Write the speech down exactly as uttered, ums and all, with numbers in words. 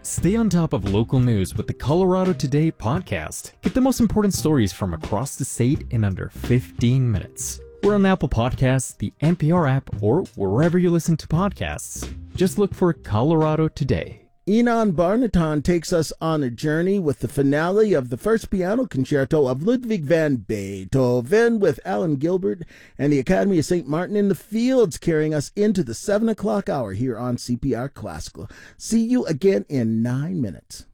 Stay on top of local news with the Colorado Today podcast. Get the most important stories from across the state in under fifteen minutes. We're on Apple Podcasts, the N P R app, or wherever you listen to podcasts. Just look for Colorado Today. Enon Barnaton takes us on a journey with the finale of the first piano concerto of Ludwig van Beethoven with Alan Gilbert and the Academy of Saint Martin in the Fields, carrying us into the seven o'clock hour here on C P R Classical. See you again in nine minutes.